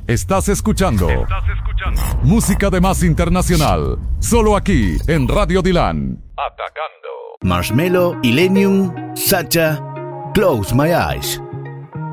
Estás escuchando música de más internacional, solo aquí en Radio Dylan. Atacando. Marshmello, Illenium, Sacha, Close My Eyes.